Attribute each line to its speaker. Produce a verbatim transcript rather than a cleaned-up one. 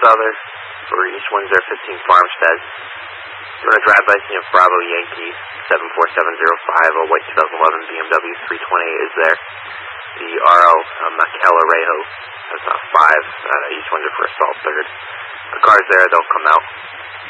Speaker 1: Souther for East Windsor fifteen Farmstead. Doing a drive-by scene of Bravo Yankee seven four seven zero five, a white two thousand eleven B M W three twenty-eight is there. The R L uh, Macala Rejo has uh, five uh, East Windsor for assault third. The car's there, they'll come out.